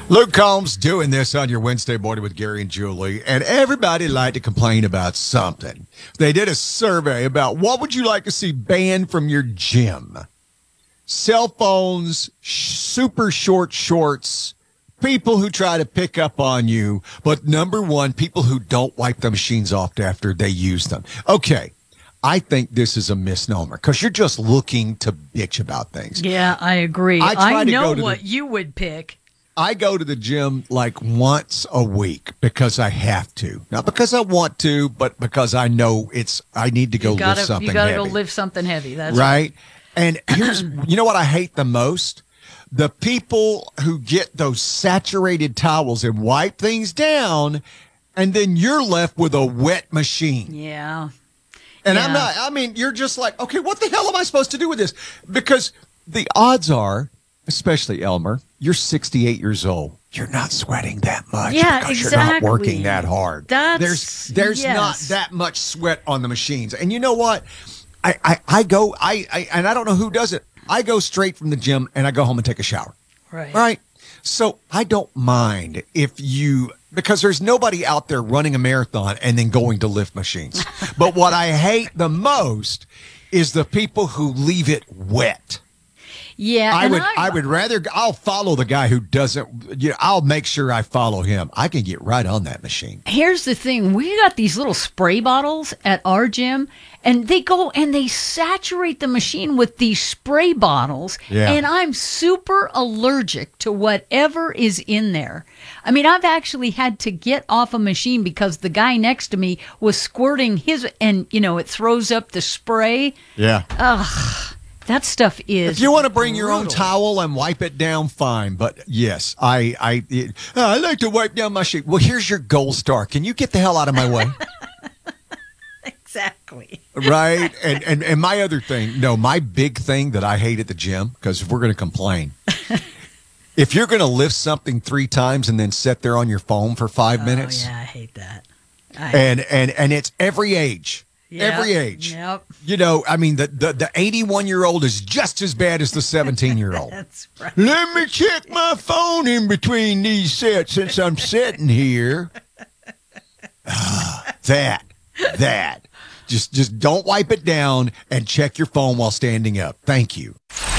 Luke Combs doing this on your Wednesday morning with Gary and Julie, and everybody liked to complain about something. They did a survey about what would you like to see banned from your gym? Cell phones, super short shorts, people who try to pick up on you, but number one, people who don't wipe the machines off after they use them. Okay, I think this is a misnomer because you're just looking to bitch about things. Yeah, I agree. I know what you would pick. I go to the gym like once a week because I have to. Not because I want to, but because I know I need to go lift something heavy. You got to go lift something heavy. That's right. And here's, you know what I hate the most? The people who get those saturated towels and wipe things down, and then you're left with a wet machine. Yeah. And you're just like, okay, what the hell am I supposed to do with this? Because the odds are, especially Elmer, you're 68 years old. You're not sweating that much because you're not working that hard. There's not that much sweat on the machines. And you know what? I go, and I don't know who does it. I go straight from the gym and I go home and take a shower. Right. So I don't mind because there's nobody out there running a marathon and then going to lift machines. But what I hate the most is the people who leave it wet. Yeah, I'll follow the guy who doesn't, I'll make sure I follow him. I can get right on that machine. Here's the thing. We got these little spray bottles at our gym, and they go and they saturate the machine with these spray bottles, and I'm super allergic to whatever is in there. I mean, I've actually had to get off a machine because the guy next to me was squirting his, and, it throws up the spray. Yeah. Ugh. That stuff is. If you want to bring your own towel and wipe it down, fine. But yes, I like to wipe down my sheet. Well, here's your gold star. Can you get the hell out of my way? Exactly. Right. And my other thing, my big thing that I hate at the gym, because if we're going to complain, if you're going to lift something 3 times and then sit there on your phone for 5 minutes. Yeah, I hate that. And it's every age. Yep. Every age. Yep. The 81-year-old is just as bad as the 17-year-old. That's right. Let me check my phone in between these sets since I'm sitting here. That. Just don't wipe it down and check your phone while standing up. Thank you.